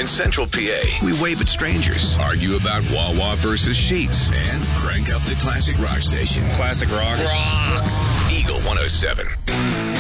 In Central PA, we wave at strangers, argue about Wawa versus Sheets, and crank up the classic rock station. Classic rock. Rocks. Eagle 107.